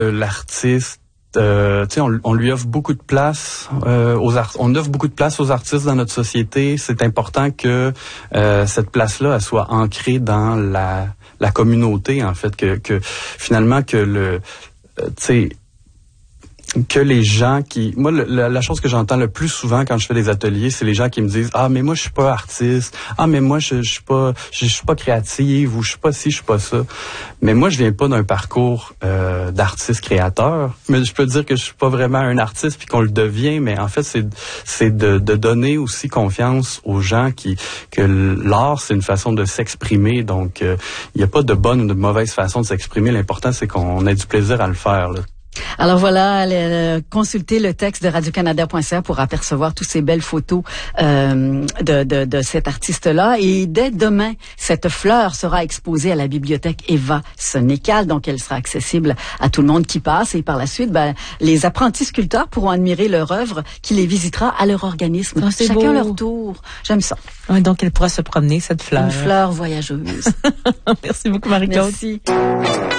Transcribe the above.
l'artiste, on lui offre beaucoup de place on offre beaucoup de place aux artistes dans notre société. C'est important que cette place-là elle soit ancrée dans la communauté, en fait, que finalement que que les gens qui... Moi, la chose que j'entends le plus souvent quand je fais des ateliers, c'est les gens qui me disent « Ah, mais moi, je suis pas artiste. Ah, mais moi, je suis pas créative, ou je suis pas ci, je suis pas ça. » Mais moi, je viens pas d'un parcours d'artiste créateur. Mais je peux dire que je suis pas vraiment un artiste puis qu'on le devient, mais en fait, c'est de donner aussi confiance aux gens que l'art, c'est une façon de s'exprimer. Donc, il y a pas de bonne ou de mauvaise façon de s'exprimer. L'important, c'est qu'on ait du plaisir à le faire, là. Alors voilà, consultez le texte de radiocanada.ca pour apercevoir toutes ces belles photos de cet artiste-là. Et dès demain, cette fleur sera exposée à la bibliothèque Eva Sénécal, donc elle sera accessible à tout le monde qui passe. Et par la suite, les apprentis sculpteurs pourront admirer leur œuvre qui les visitera à leur organisme. Oh, chacun beau. leur tour. J'aime ça. Ouais, donc elle pourra se promener, cette fleur. Une fleur voyageuse. Merci beaucoup, Marie-Claude. Merci.